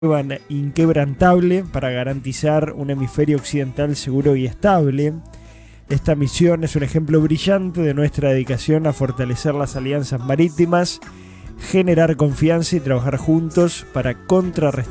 inquebrantable para garantizar un hemisferio occidental seguro y estable. Esta misión es un ejemplo brillante de nuestra dedicación a fortalecer las alianzas marítimas, generar confianza y trabajar juntos para contrarrestar